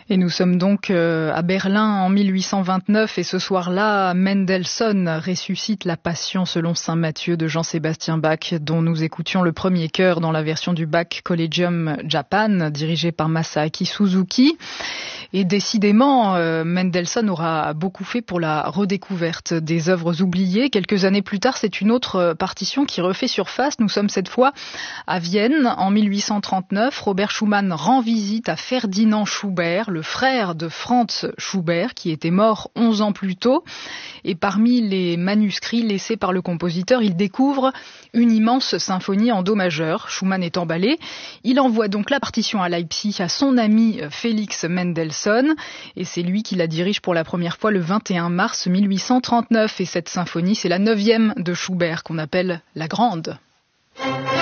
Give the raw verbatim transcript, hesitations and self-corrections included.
Et nous sommes donc à Berlin en mille huit cent vingt-neuf et ce soir-là, Mendelssohn ressuscite la Passion selon saint Matthieu de Jean-Sébastien Bach, dont nous écoutions le premier chœur dans la version du Bach Collegium Japan, dirigée par Masaaki Suzuki. Et décidément, euh, Mendelssohn aura beaucoup fait pour la redécouverte des œuvres oubliées. Quelques années plus tard, c'est une autre partition qui refait surface. Nous sommes cette fois à Vienne. En mille huit cent trente-neuf, Robert Schumann rend visite à Ferdinand Schubert, le frère de Franz Schubert, qui était mort onze ans plus tôt. Et parmi les manuscrits laissés par le compositeur, il découvre une immense symphonie en do majeur. Schumann est emballé. Il envoie donc la partition à Leipzig à son ami Félix Mendelssohn. Et c'est lui qui la dirige pour la première fois le vingt et un mars mille huit cent trente-neuf. Et cette symphonie, c'est la neuvième de Schubert qu'on appelle la Grande.